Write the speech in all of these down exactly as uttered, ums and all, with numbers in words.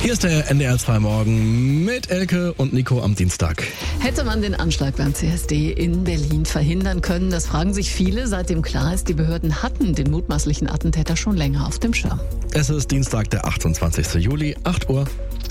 Hier ist der N D R zwei Morgen mit Elke und Nico am Dienstag. Hätte man den Anschlag beim C S D in Berlin verhindern können? Das fragen sich viele, seitdem klar ist, die Behörden hatten den mutmaßlichen Attentäter schon länger auf dem Schirm. Es ist Dienstag, der achtundzwanzigsten Juli, acht Uhr.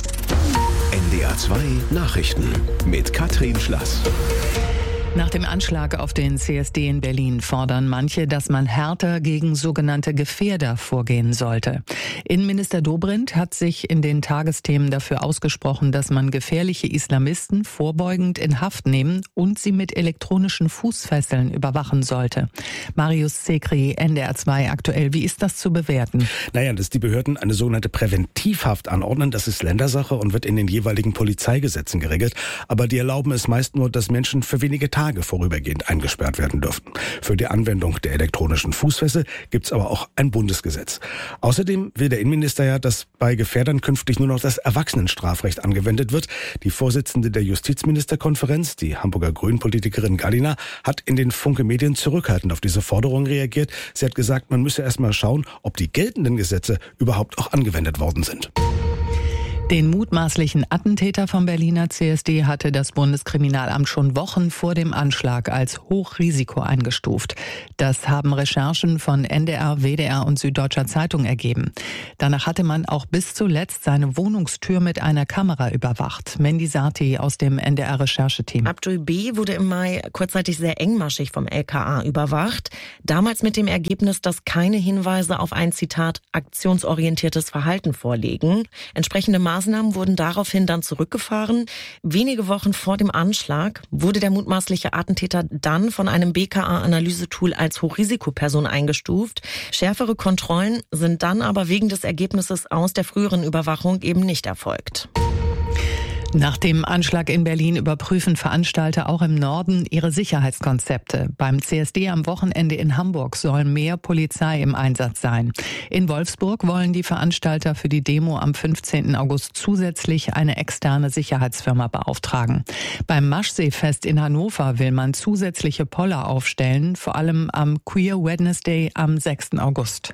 N D R zwei Nachrichten mit Katrin Schlass. Nach dem Anschlag auf den C S D in Berlin fordern manche, dass man härter gegen sogenannte Gefährder vorgehen sollte. Innenminister Dobrindt hat sich in den Tagesthemen dafür ausgesprochen, dass man gefährliche Islamisten vorbeugend in Haft nehmen und sie mit elektronischen Fußfesseln überwachen sollte. Marius Zekri, N D R zwei aktuell. Wie ist das zu bewerten? Naja, dass die Behörden eine sogenannte Präventivhaft anordnen, das ist Ländersache und wird in den jeweiligen Polizeigesetzen geregelt. Aber die erlauben es meist nur, dass Menschen für wenige Tage Tage vorübergehend eingesperrt werden dürfen. Für die Anwendung der elektronischen Fußfessel gibt es aber auch ein Bundesgesetz. Außerdem will der Innenminister ja, dass bei Gefährdern künftig nur noch das Erwachsenenstrafrecht angewendet wird. Die Vorsitzende der Justizministerkonferenz, die Hamburger Grünen-Politikerin Gallina, hat in den Funke-Medien zurückhaltend auf diese Forderung reagiert. Sie hat gesagt, man müsse erst mal schauen, ob die geltenden Gesetze überhaupt auch angewendet worden sind. Den mutmaßlichen Attentäter vom Berliner C S D hatte das Bundeskriminalamt schon Wochen vor dem Anschlag als Hochrisiko eingestuft. Das haben Recherchen von N D R, W D R und Süddeutscher Zeitung ergeben. Danach hatte man auch bis zuletzt seine Wohnungstür mit einer Kamera überwacht. Mendi Sati aus dem N D R-Rechercheteam. Abdul B. wurde im Mai kurzzeitig sehr engmaschig vom L K A überwacht. Damals mit dem Ergebnis, dass keine Hinweise auf ein, Zitat, aktionsorientiertes Verhalten vorliegen. Entsprechende Maßnahmen Maßnahmen wurden daraufhin dann zurückgefahren. Wenige Wochen vor dem Anschlag wurde der mutmaßliche Attentäter dann von einem B K A-Analysetool als Hochrisikoperson eingestuft. Schärfere Kontrollen sind dann aber wegen des Ergebnisses aus der früheren Überwachung eben nicht erfolgt. Nach dem Anschlag in Berlin überprüfen Veranstalter auch im Norden ihre Sicherheitskonzepte. Beim C S D am Wochenende in Hamburg soll mehr Polizei im Einsatz sein. In Wolfsburg wollen die Veranstalter für die Demo am fünfzehnten August zusätzlich eine externe Sicherheitsfirma beauftragen. Beim Maschseefest in Hannover will man zusätzliche Poller aufstellen, vor allem am Queer Wednesday am sechsten August.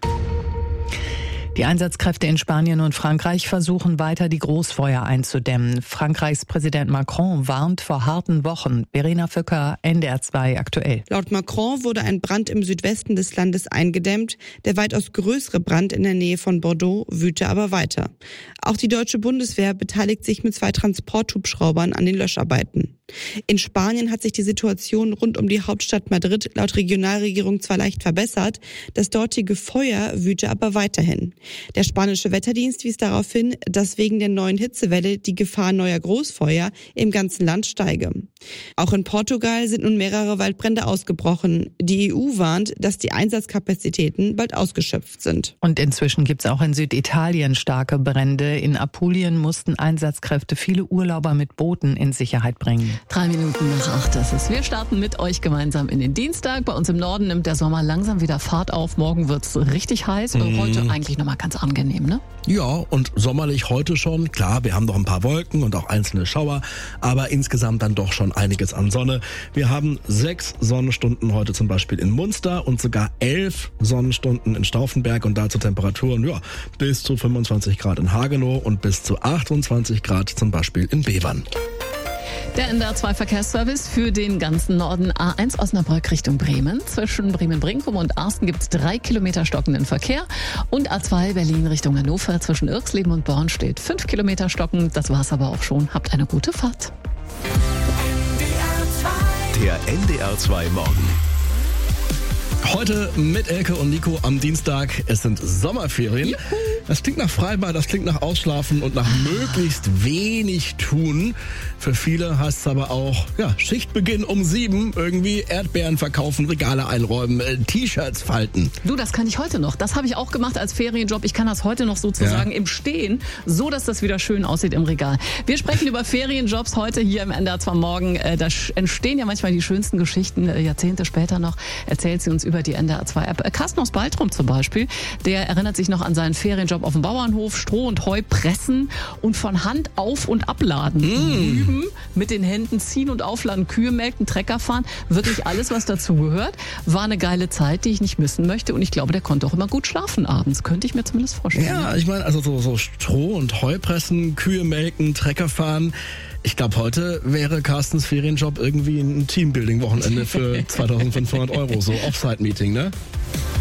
Die Einsatzkräfte in Spanien und Frankreich versuchen weiter, die Großfeuer einzudämmen. Frankreichs Präsident Macron warnt vor harten Wochen. Verena Fücker, N D R zwei aktuell. Laut Macron wurde ein Brand im Südwesten des Landes eingedämmt. Der weitaus größere Brand in der Nähe von Bordeaux wüte aber weiter. Auch die deutsche Bundeswehr beteiligt sich mit zwei Transporthubschraubern an den Löscharbeiten. In Spanien hat sich die Situation rund um die Hauptstadt Madrid laut Regionalregierung zwar leicht verbessert, das dortige Feuer wüte aber weiterhin. Der spanische Wetterdienst wies darauf hin, dass wegen der neuen Hitzewelle die Gefahr neuer Großfeuer im ganzen Land steige. Auch in Portugal sind nun mehrere Waldbrände ausgebrochen. Die E U warnt, dass die Einsatzkapazitäten bald ausgeschöpft sind. Und inzwischen gibt es auch in Süditalien starke Brände. In Apulien mussten Einsatzkräfte viele Urlauber mit Booten in Sicherheit bringen. Drei Minuten nach acht ist es. Wir starten mit euch gemeinsam in den Dienstag. Bei uns im Norden nimmt der Sommer langsam wieder Fahrt auf. Morgen wird's richtig heiß. Mhm. Heute eigentlich nochmal ganz angenehm, ne? Ja, und sommerlich heute schon. Klar, wir haben noch ein paar Wolken und auch einzelne Schauer, aber insgesamt dann doch schon einiges an Sonne. Wir haben sechs Sonnenstunden heute zum Beispiel in Munster und sogar elf Sonnenstunden in Stauffenberg und dazu Temperaturen, ja, bis zu fünfundzwanzig Grad in Hagenow und bis zu achtundzwanzig Grad zum Beispiel in Bevern. Der N D R zwei Verkehrsservice für den ganzen Norden. A eins Osnabrück Richtung Bremen. Zwischen Bremen-Brinkum und Arsten gibt es drei Kilometer stockenden Verkehr. Und A zwei Berlin Richtung Hannover. Zwischen Irxleben und Born steht fünf Kilometer stocken. Das war's aber auch schon. Habt eine gute Fahrt. Der N D R zwei Morgen. Heute mit Elke und Nico am Dienstag. Es sind Sommerferien. Juhu. Das klingt nach Freibad, das klingt nach Ausschlafen und nach möglichst wenig tun. Für viele heißt es aber auch, ja, Schichtbeginn um sieben, irgendwie Erdbeeren verkaufen, Regale einräumen, äh, T-Shirts falten. Du, das kann ich heute noch. Das habe ich auch gemacht als Ferienjob. Ich kann das heute noch sozusagen ja. im Stehen, so dass das wieder schön aussieht im Regal. Wir sprechen über Ferienjobs heute hier im N D R zwei Morgen. Äh, da entstehen ja manchmal die schönsten Geschichten. Äh, Jahrzehnte später noch erzählt sie uns über die N D R zwei App. Äh, Carsten aus Baltrum zum Beispiel, der erinnert sich noch an seinen Ferienjob Ferienjob auf dem Bauernhof, Stroh und Heu pressen und von Hand auf- und abladen. Mm. Üben, mit den Händen ziehen und aufladen, Kühe melken, Trecker fahren, wirklich alles, was dazugehört. War eine geile Zeit, die ich nicht missen möchte und ich glaube, der konnte auch immer gut schlafen abends, könnte ich mir zumindest vorstellen. Ja, ich meine, also so, so Stroh und Heu pressen, Kühe melken, Trecker fahren. Ich glaube, heute wäre Carstens Ferienjob irgendwie ein Teambuilding-Wochenende für zweitausendfünfhundert Euro, so Offsite-Meeting, ne?